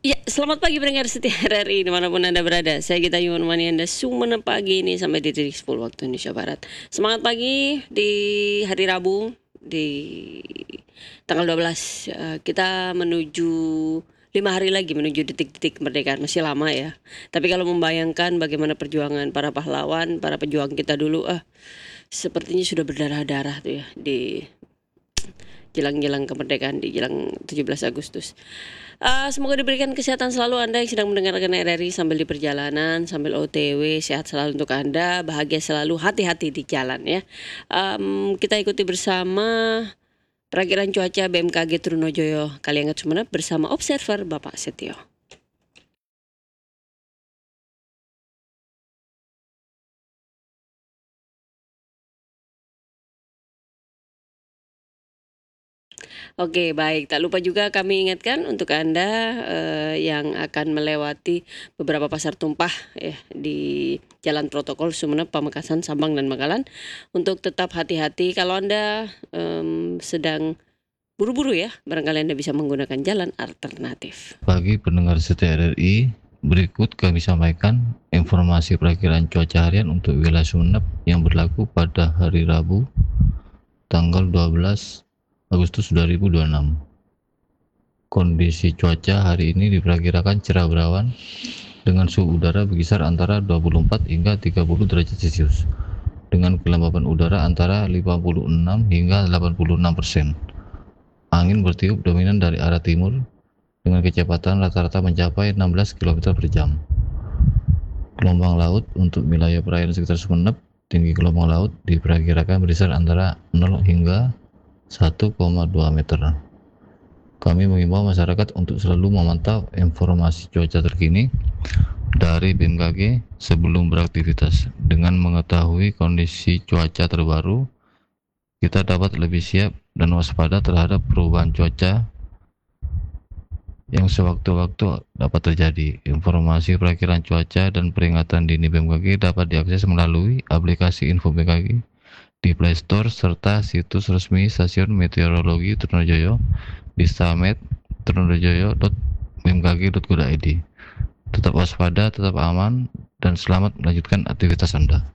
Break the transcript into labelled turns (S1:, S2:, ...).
S1: Ya, selamat pagi pendengar setia RRI dimanapun Anda berada. Saya Gita Yuman menemani Anda Sumenep pagi ini sampai di titik 10 waktu Indonesia Barat. Semangat pagi di hari Rabu di tanggal 12. Kita menuju 5 hari lagi menuju detik-detik kemerdekaan. Masih lama ya. Tapi kalau membayangkan bagaimana perjuangan para pahlawan, para pejuang kita dulu, sepertinya sudah berdarah-darah tuh ya di jelang-jelang kemerdekaan, di jelang 17 Agustus. Semoga diberikan kesehatan selalu Anda yang sedang mendengarkan RRI sambil di perjalanan, sambil OTW, sehat selalu untuk Anda, bahagia selalu, hati-hati di jalan ya. Kita ikuti bersama perakiran cuaca BMKG Trunojoyo Kaliangat Sumenep bersama Observer Bapak Setio. Oke, baik. Tak lupa juga kami ingatkan untuk Anda yang akan melewati beberapa pasar tumpah ya di Jalan Protokol Sumenep, Pamekasan, Sabang, dan Bangkalan untuk tetap hati-hati. Kalau Anda sedang buru-buru ya, barangkali Anda bisa menggunakan jalan alternatif.
S2: Bagi pendengar setia RRI, berikut kami sampaikan informasi perakiraan cuaca harian untuk wilayah Sumenep yang berlaku pada hari Rabu, tanggal 12 Agustus 2026. Kondisi cuaca hari ini diperkirakan cerah berawan dengan suhu udara berkisar antara 24 hingga 30 derajat Celcius dengan kelembapan udara antara 56 hingga 86%. Angin bertiup dominan dari arah timur dengan kecepatan rata-rata mencapai 16 km per jam. Gelombang laut untuk wilayah perairan sekitar Sumenep, tinggi gelombang laut diperkirakan berkisar antara 0 hingga 1,2 meter. Kami mengimbau masyarakat untuk selalu memantau informasi cuaca terkini dari BMKG sebelum beraktivitas. Dengan mengetahui kondisi cuaca terbaru, kita dapat lebih siap dan waspada terhadap perubahan cuaca yang sewaktu-waktu dapat terjadi. Informasi perakiraan cuaca dan peringatan dini BMKG dapat diakses melalui aplikasi Info BMKG di Play Store serta situs resmi Stasiun Meteorologi Trunojoyo di stamet.trunojoyo.bmkg.go.id. Tetap waspada, tetap aman, dan selamat melanjutkan aktivitas Anda.